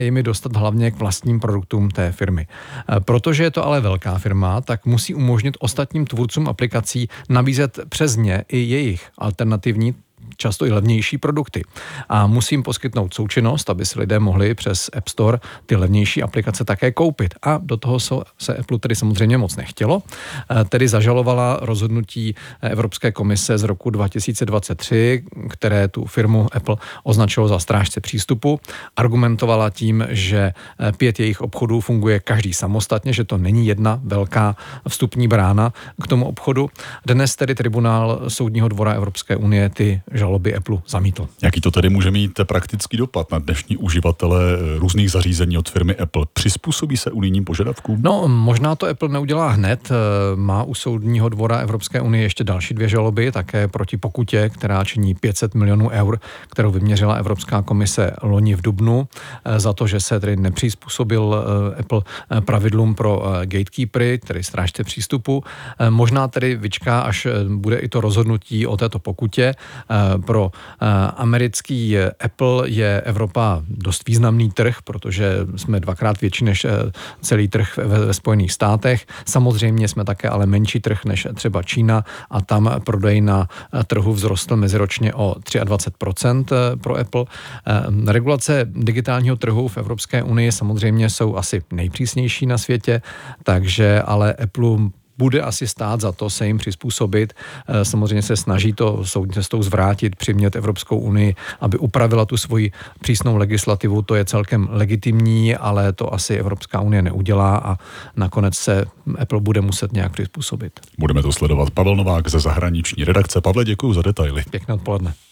jimi dostat hlavně k vlastním produktům té firmy. Protože je to ale velká firma, tak musí umožnit ostatním tvůrcům aplikací nabízet přes ně i jejich alternativní, často i levnější produkty. A musím poskytnout součinnost, aby si lidé mohli přes App Store ty levnější aplikace také koupit. A do toho se Apple tedy samozřejmě moc nechtělo. Tedy zažalovala rozhodnutí Evropské komise z roku 2023, které tu firmu Apple označilo za strážce přístupu. Argumentovala tím, že 5 jejich obchodů funguje každý samostatně, že to není jedna velká vstupní brána k tomu obchodu. Dnes tedy tribunál Soudního dvora Evropské unie ty žaloby Apple zamítl. Jaký to tedy může mít praktický dopad na dnešní uživatele různých zařízení od firmy Apple? Přizpůsobí se unijním požadavkům? No, možná to Apple neudělá hned. Má u Soudního dvora Evropské unie ještě další 2 žaloby, také proti pokutě, která činí 500 milionů eur, kterou vyměřila Evropská komise loni v dubnu, za to, že se tedy nepřizpůsobil Apple pravidlům pro gatekeepery, tedy strážce přístupu. Možná tedy vyčká, až bude i to rozhodnutí o této pokutě. Pro americký Apple je Evropa dost významný trh, protože jsme 2krát větší než celý trh ve Spojených státech. Samozřejmě jsme také ale menší trh než třeba Čína a tam prodej na trhu vzrostl meziročně o 23% pro Apple. Regulace digitálního trhu v Evropské unii samozřejmě jsou asi nejpřísnější na světě, takže ale Apple bude asi stát za to se jim přizpůsobit. Samozřejmě se snaží to soudní cestou zvrátit, přimět Evropskou unii, aby upravila tu svoji přísnou legislativu. To je celkem legitimní, ale to asi Evropská unie neudělá a nakonec se Apple bude muset nějak přizpůsobit. Budeme to sledovat. Pavel Novák ze zahraniční redakce. Pavle, děkuji za detaily. Pěkné odpoledne.